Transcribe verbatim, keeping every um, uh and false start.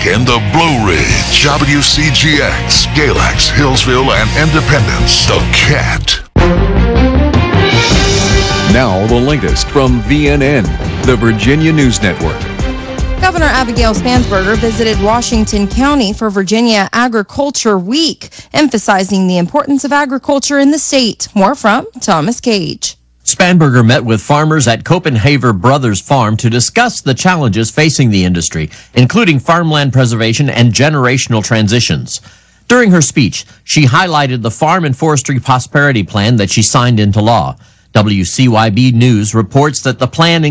in the Blue Ridge, W C G X, Galax, Hillsville, and Independence. The Cat. Now the latest from V N N, the Virginia News Network. Governor Abigail Spansberger visited Washington County for Virginia Agriculture Week, emphasizing the importance of agriculture in the state. More from Thomas Cage. Spansberger met with farmers at Copenhaver Brothers Farm to discuss the challenges facing the industry, including farmland preservation and generational transitions. During her speech, she highlighted the Farm and Forestry Prosperity Plan that she signed into law. W C Y B News reports that the plan